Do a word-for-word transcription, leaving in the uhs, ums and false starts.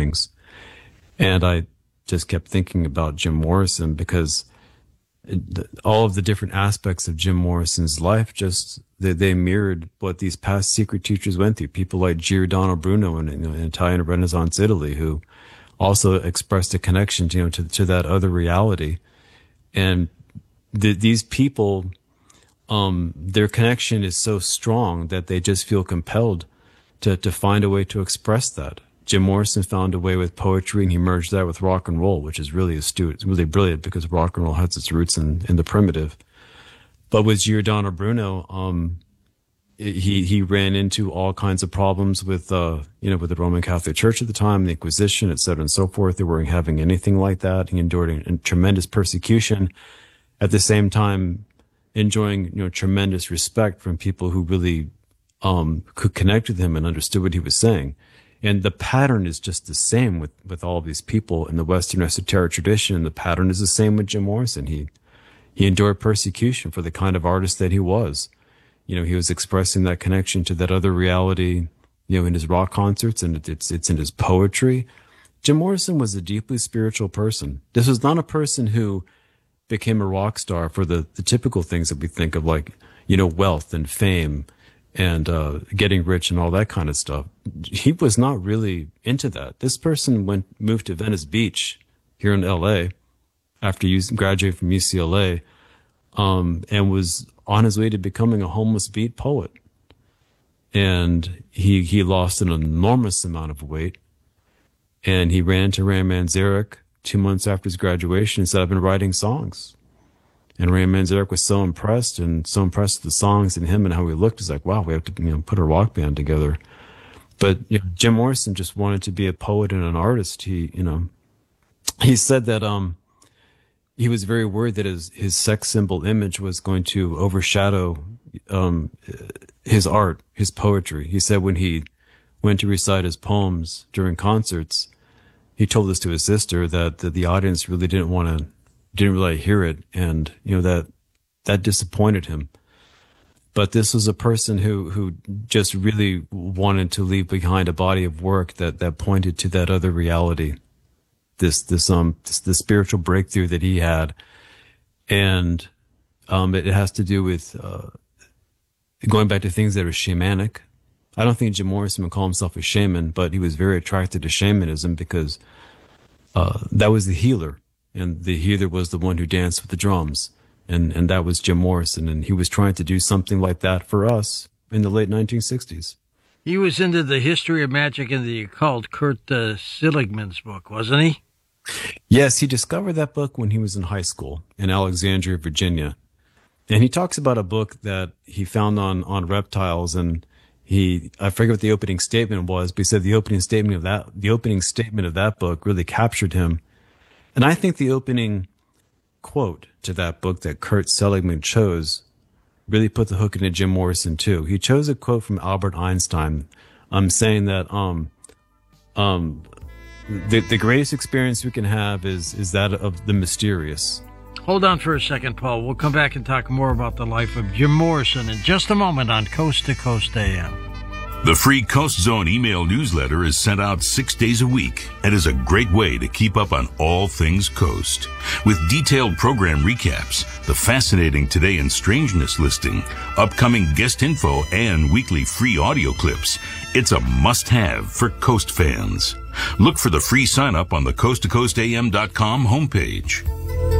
things. And I just kept thinking about Jim Morrison because it, all of the different aspects of Jim Morrison's life, just they, they mirrored what these past secret teachers went through. People like Giordano Bruno in, you know, in Italian Renaissance Italy, who also expressed a connection to, you know, to, to that other reality. And the, these people, um, their connection is so strong that they just feel compelled to, to find a way to express that. Jim Morrison found a way with poetry, and he merged that with rock and roll, which is really astute. It's really brilliant because rock and roll has its roots in, in the primitive. But with Giordano Bruno, um, he he ran into all kinds of problems with, uh, you know, with the Roman Catholic Church at the time, the Inquisition, et cetera, and so forth. They weren't having anything like that. He endured a tremendous persecution. At the same time, enjoying, you know, tremendous respect from people who really um, could connect with him and understood what he was saying. And the pattern is just the same with, with all of these people in the Western esoteric tradition. And the pattern is the same with Jim Morrison. He, he endured persecution for the kind of artist that he was. You know, he was expressing that connection to that other reality, you know, in his rock concerts, and it's, it's in his poetry. Jim Morrison was a deeply spiritual person. This was not a person who became a rock star for the, the typical things that we think of, like, you know, wealth and fame and uh, getting rich and all that kind of stuff. He was not really into that. This person went moved to Venice Beach here in L A after you graduated from U C L A, um, and was on his way to becoming a homeless beat poet. And he he lost an enormous amount of weight, and he ran to Ram Manzarek two months after his graduation and said, "I've been writing songs." And Ram Manzarek was so impressed and so impressed with the songs and him and how he looked. He's like, wow, we have to, you know, put a rock band together. But, you know, Jim Morrison just wanted to be a poet and an artist. He, you know, he said that, um, he was very worried that his, his sex symbol image was going to overshadow, um, his art, his poetry. He said when he went to recite his poems during concerts, he told this to his sister that, that the audience really didn't want to, didn't really hear it, and you know that that disappointed him. But this was a person who who just really wanted to leave behind a body of work that that pointed to that other reality, this this um this, the spiritual breakthrough that he had, and um it, it has to do with uh, going back to things that are shamanic. I don't think Jim Morrison would call himself a shaman, but he was very attracted to shamanism because uh, that was the healer. And the healer was the one who danced with the drums. And, and that was Jim Morrison. And he was trying to do something like that for us in the late nineteen sixties. He was into the history of magic and the occult, Kurt uh, Seligman's book, wasn't he? Yes, he discovered that book when he was in high school in Alexandria, Virginia. And he talks about a book that he found on, on reptiles. And he, I forget what the opening statement was, but he said the opening statement of that, the opening statement of that book really captured him. And I think the opening quote to that book that Kurt Seligman chose really put the hook into Jim Morrison too. He chose a quote from Albert Einstein, um, saying that um, um, the the greatest experience we can have is is that of the mysterious. Hold on for a second, Paul. We'll come back and talk more about the life of Jim Morrison in just a moment on Coast to Coast A M. The free Coast Zone email newsletter is sent out six days a week and is a great way to keep up on all things Coast. With detailed program recaps, the fascinating Today in Strangeness listing, upcoming guest info, and weekly free audio clips, it's a must-have for Coast fans. Look for the free sign-up on the coast to coast a m dot com homepage.